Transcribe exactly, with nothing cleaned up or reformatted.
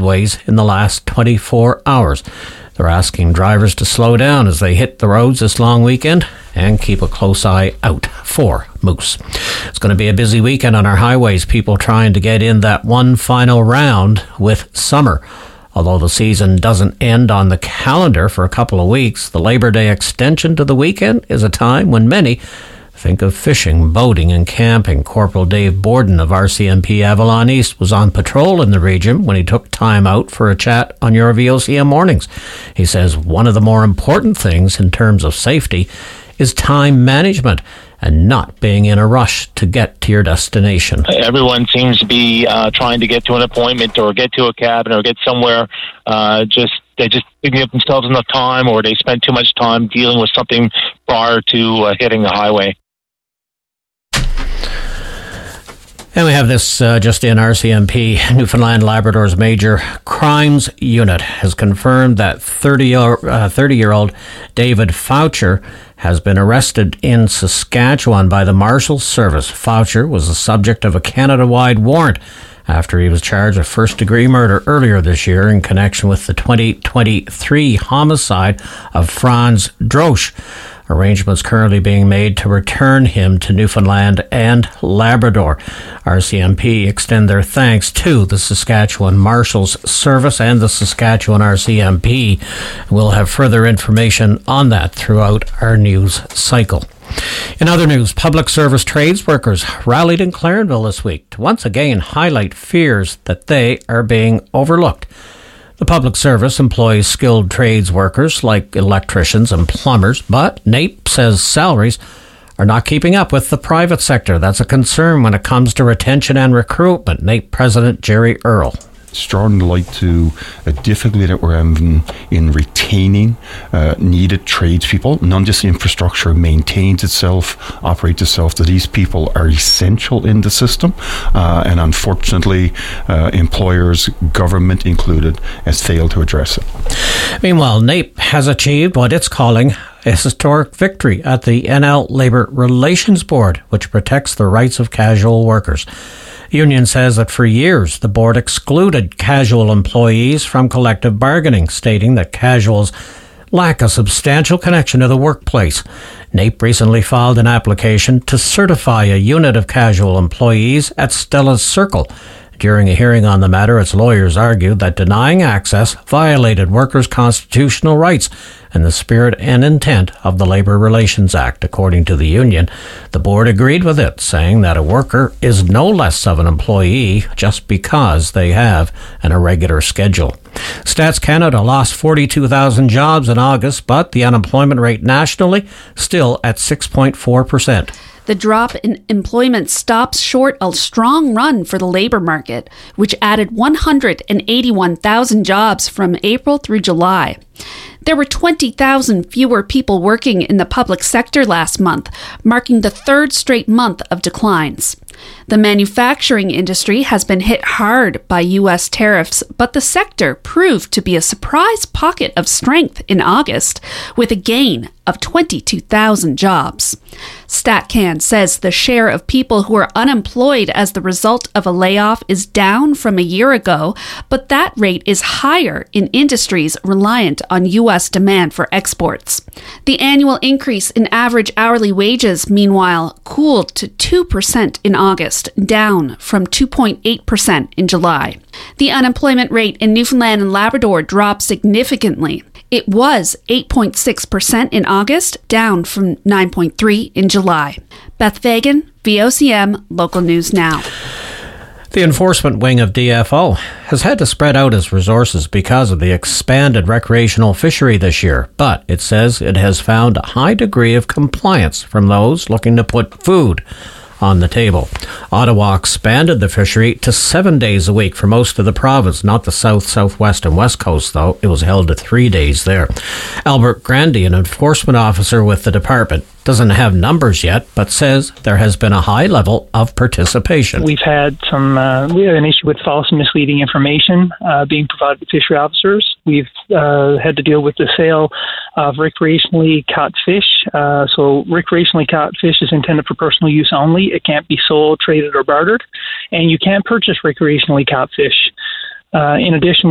roadways in the last twenty-four hours. They're asking drivers to slow down as they hit the roads this long weekend and keep a close eye out for moose. It's going to be a busy weekend on our highways, people trying to get in that one final round with summer. Although the season doesn't end on the calendar for a couple of weeks, the Labor Day extension to the weekend is a time when many think of fishing, boating and camping. Corporal Dave Borden of R C M P Avalon East was on patrol in the region when he took time out for a chat on your V O C M mornings. He says one of the more important things in terms of safety is time management and not being in a rush to get to your destination. Everyone seems to be uh, trying to get to an appointment or get to a cabin or get somewhere. Uh, just they just didn't give themselves enough time, or they spend too much time dealing with something prior to uh, hitting the highway. And we have this uh, just in. R C M P. Newfoundland Labrador's Major Crimes Unit has confirmed that thirty-year-old David Foucher has been arrested in Saskatchewan by the Marshals Service. Foucher was the subject of a Canada-wide warrant after he was charged with first-degree murder earlier this year in connection with the twenty twenty-three homicide of Franz Drosch. Arrangements currently being made to return him to Newfoundland and Labrador. R C M P extend their thanks to the Saskatchewan Marshals Service and the Saskatchewan R C M P. We'll have further information on that throughout our news cycle. In other news, public service trades workers rallied in Clarenville this week to once again highlight fears that they are being overlooked. The public service employs skilled trades workers like electricians and plumbers, but NAPE says salaries are not keeping up with the private sector. That's a concern when it comes to retention and recruitment. NAPE President Jerry Earle. It's drawing light to a difficulty that we're having in retaining uh, needed tradespeople. None just infrastructure maintains itself, operates itself. That these people are essential in the system, uh, and unfortunately, uh, employers, government included, has failed to address it. Meanwhile, NAPE has achieved what it's calling a historic victory at the N L Labour Relations Board, which protects the rights of casual workers. Union says that for years the board excluded casual employees from collective bargaining, stating that casuals lack a substantial connection to the workplace. NAPE recently filed an application to certify a unit of casual employees at Stella's Circle. During a hearing on the matter, its lawyers argued that denying access violated workers' constitutional rights and the spirit and intent of the Labour Relations Act. According to the union, the board agreed with it, saying that a worker is no less of an employee just because they have an irregular schedule. Stats Canada lost forty-two thousand jobs in August, but the unemployment rate nationally still at six point four percent. The drop in employment stops short a strong run for the labour market, which added one hundred eighty-one thousand jobs from April through July. There were twenty thousand fewer people working in the public sector last month, marking the third straight month of declines. The manufacturing industry has been hit hard by U S tariffs, but the sector proved to be a surprise pocket of strength in August, with a gain of twenty-two thousand jobs. StatCan says the share of people who are unemployed as the result of a layoff is down from a year ago, but that rate is higher in industries reliant on U S demand for exports. The annual increase in average hourly wages, meanwhile, cooled to two percent in August, down from two point eight percent in July. The unemployment rate in Newfoundland and Labrador dropped significantly. It was eight point six percent in August, down from nine point three percent in July. Beth Fagan, V O C M, Local News Now. The enforcement wing of D F O has had to spread out its resources because of the expanded recreational fishery this year, but it says it has found a high degree of compliance from those looking to put food on the table. Ottawa expanded the fishery to seven days a week for most of the province, not the south, southwest and west coast, though. It was held to three days there. Albert Grandy, an enforcement officer with the department, doesn't have numbers yet, but says there has been a high level of participation. We've had some, uh, we had an issue with false and misleading information uh, being provided to fishery officers. We've uh, had to deal with the sale of recreationally caught fish. Uh, so recreationally caught fish is intended for personal use only. It can't be sold, traded, or bartered, and you can't purchase recreationally caught fish. Uh, in addition,